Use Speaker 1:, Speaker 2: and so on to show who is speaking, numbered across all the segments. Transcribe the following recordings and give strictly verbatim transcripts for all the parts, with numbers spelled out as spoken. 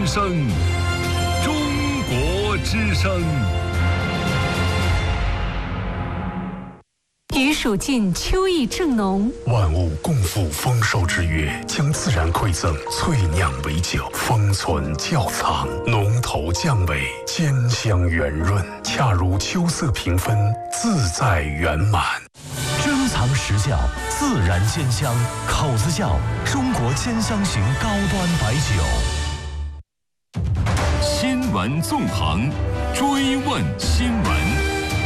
Speaker 1: 声，中国之声。
Speaker 2: 余暑尽，秋意正浓。
Speaker 3: 万物共赴丰收之月，将自然馈赠萃酿为酒，封存窖藏，浓头降尾，兼香圆润，恰如秋色平分，自在圆满。
Speaker 4: 珍藏实窖，自然兼香，口子窖，中国兼香型高端白酒。
Speaker 1: 新闻纵横，追问新闻。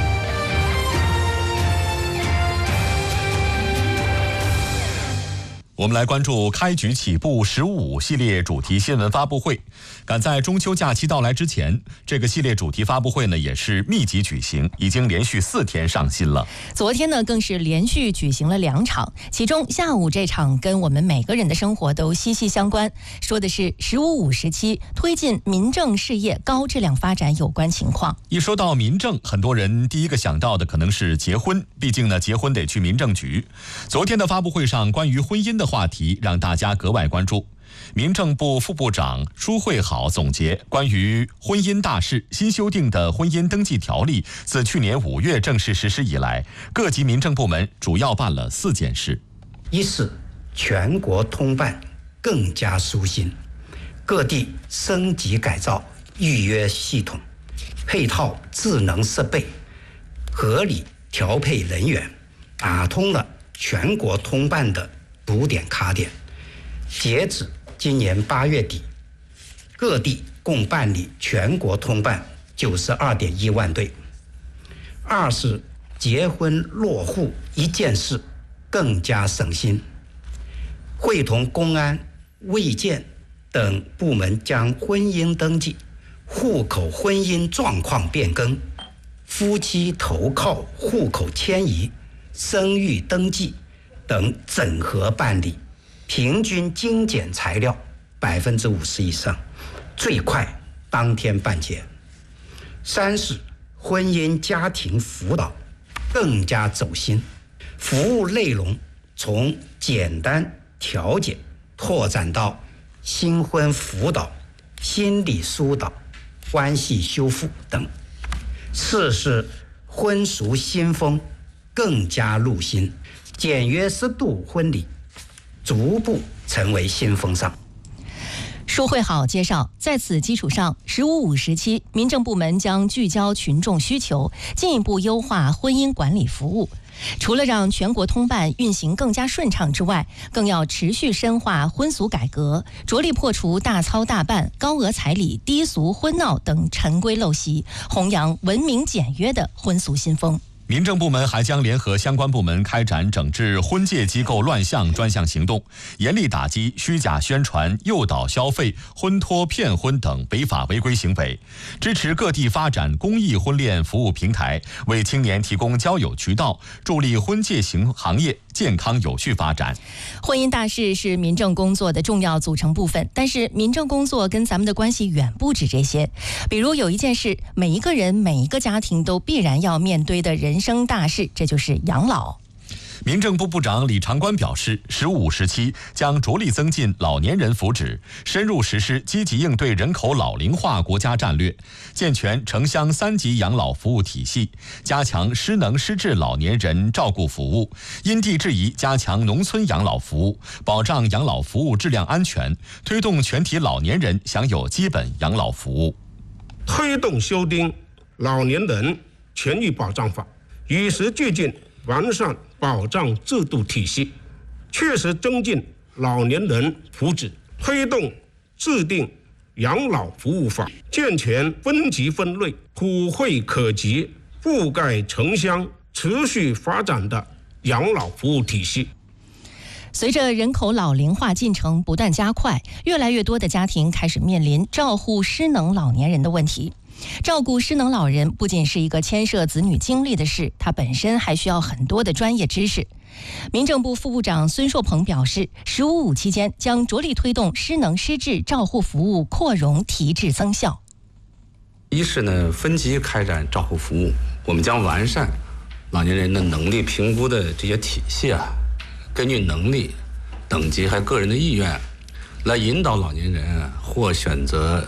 Speaker 5: 我们来关注开局起步十五系列主题新闻发布会。赶在中秋假期到来之前，这个系列主题发布会呢也是密集举行，已经连续四天上新了。
Speaker 6: 昨天呢更是连续举行了两场，其中下午这场跟我们每个人的生活都息息相关，说的是十五五时期推进民政事业高质量发展有关情况。
Speaker 5: 一说到民政，很多人第一个想到的可能是结婚，毕竟呢结婚得去民政局。昨天的发布会上，关于婚姻的话题让大家格外关注。民政部副部长舒慧好总结关于婚姻大事，新修订的婚姻登记条例自去年五月正式实施以来，各级民政部门主要办了四件事。
Speaker 7: 一是全国通办更加舒心，各地升级改造预约系统，配套智能设备，合理调配人员，打通了全国通办的补点卡点。截止今年八月底，各地共办理全国通办九十二点一万对。二是结婚落户一件事更加省心，会同公安、卫健等部门将婚姻登记、户口婚姻状况变更、夫妻投靠户口迁移、生育登记等整合办理，平均精简材料百分之五十以上，最快当天办结。三是婚姻家庭辅导更加走心，服务内容从简单调解拓展到新婚辅导、心理疏导、关系修复等。四是婚俗新风更加入心，简约适度婚礼逐步成为新风尚。
Speaker 6: 舒慧好介绍，在此基础上，十五五时期，民政部门将聚焦群众需求，进一步优化婚姻管理服务。除了让全国通办运行更加顺畅之外，更要持续深化婚俗改革，着力破除大操大办、高额彩礼、低俗婚闹等陈规陋习，弘扬文明简约的婚俗新风。
Speaker 5: 民政部门还将联合相关部门开展整治婚介机构乱象专项行动，严厉打击虚假宣传、诱导消费、婚托骗婚等违法违规行为，支持各地发展公益婚恋服务平台，为青年提供交友渠道，助力婚介行行业健康有序发展。
Speaker 6: 婚姻大事是民政工作的重要组成部分，但是民政工作跟咱们的关系远不止这些。比如有一件事，每一个人、每一个家庭都必然要面对的人生大事，这就是养老。
Speaker 5: 民政部部长李长官表示，十五时期将着力增进老年人福祉，深入实施积极应对人口老龄化国家战略，健全城乡三级养老服务体系，加强失能失智老年人照顾服务，因地制宜加强农村养老服务，保障养老服务质量安全，推动全体老年人享有基本养老服务。
Speaker 8: 推动修订老年人权益保障法，与时俱进完善保障制度体系，确实增进老年人福祉，推动制定养老服务法，健全分级分类、普惠可及、覆盖城乡、持续发展的养老服务体系。
Speaker 6: 随着人口老龄化进程不断加快，越来越多的家庭开始面临照护失能老年人的问题。照顾失能老人不仅是一个牵涉子女精力的事，它本身还需要很多的专业知识。民政部副部长孙硕鹏表示，十五五期间将着力推动失能失智照护服务扩容提质增效。
Speaker 9: 一是呢，分级开展照护服务，我们将完善老年人的能力评估的这些体系啊，根据能力、等级还有个人的意愿，来引导老年人啊或选择